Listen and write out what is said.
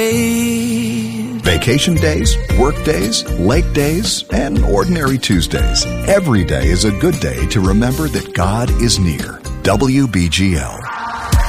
Vacation days, work days, lake days, and ordinary Tuesdays. Every day is a good day to remember that God is near. WBGL.